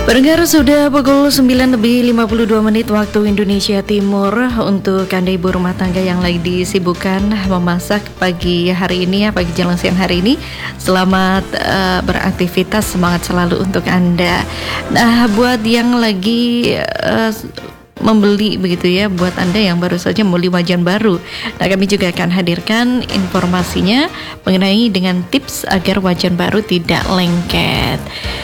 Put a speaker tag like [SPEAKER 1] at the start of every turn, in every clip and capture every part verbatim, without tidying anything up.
[SPEAKER 1] Pendengar, sudah pukul sembilan lebih lima puluh dua menit waktu Indonesia Timur. Untuk Anda ibu rumah tangga yang lagi disibukkan memasak pagi hari ini ya, pagi jelang siang hari ini, selamat uh, beraktivitas, semangat selalu untuk Anda. Nah, buat yang lagi uh, membeli begitu ya, buat Anda yang baru saja membeli wajan baru, nah kami juga akan hadirkan informasinya mengenai dengan tips agar wajan baru tidak lengket.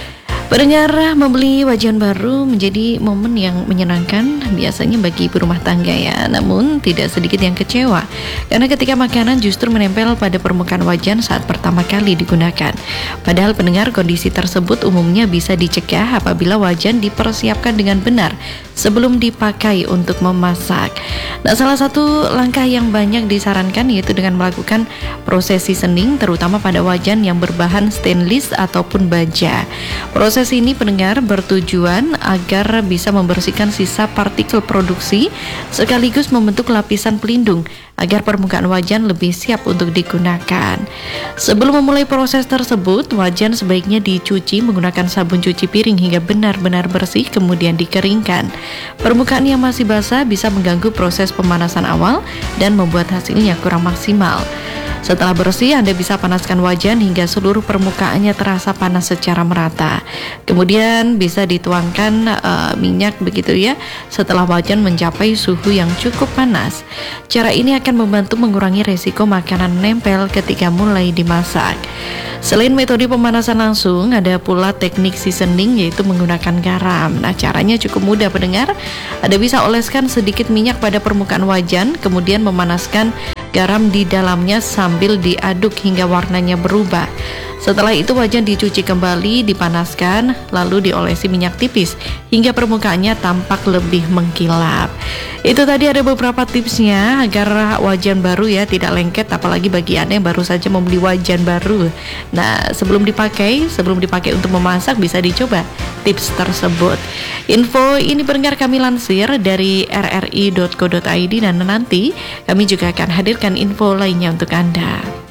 [SPEAKER 1] Pendengar, membeli wajan baru menjadi momen yang menyenangkan biasanya bagi ibu rumah tangga ya. Namun tidak sedikit yang kecewa karena ketika makanan justru menempel pada permukaan wajan saat pertama kali digunakan. Padahal pendengar, kondisi tersebut umumnya bisa dicegah apabila wajan dipersiapkan dengan benar sebelum dipakai untuk memasak. Nah, salah satu langkah yang banyak disarankan yaitu dengan melakukan proses seasoning, terutama pada wajan yang berbahan stainless ataupun baja. Proses ini, pendengar, bertujuan agar bisa membersihkan sisa partikel produksi sekaligus membentuk lapisan pelindung agar permukaan wajan lebih siap untuk digunakan. Sebelum memulai proses tersebut, wajan sebaiknya dicuci menggunakan sabun cuci piring hingga benar-benar bersih, kemudian dikeringkan. Permukaan yang masih basah bisa mengganggu proses pemanasan awal dan membuat hasilnya kurang maksimal. Setelah bersih, Anda bisa panaskan wajan hingga seluruh permukaannya terasa panas secara merata. Kemudian bisa dituangkan uh, minyak begitu ya, setelah wajan mencapai suhu yang cukup panas. Cara ini akan membantu mengurangi resiko makanan menempel ketika mulai dimasak. Selain metode pemanasan langsung, ada pula teknik seasoning yaitu menggunakan garam. Nah, caranya cukup mudah, pendengar. Anda bisa oleskan sedikit minyak pada permukaan wajan, kemudian memanaskan garam di dalamnya sambil diaduk hingga warnanya berubah. Setelah itu wajan dicuci kembali, dipanaskan, lalu diolesi minyak tipis hingga permukaannya tampak lebih mengkilap. Itu tadi ada beberapa tipsnya agar wajan baru ya tidak lengket, apalagi bagi Anda yang baru saja membeli wajan baru. Nah, sebelum dipakai, sebelum dipakai untuk memasak bisa dicoba tips tersebut. Info ini pendengar kami lansir dari r r i dot co dot i d dan nanti kami juga akan hadirkan info lainnya untuk Anda.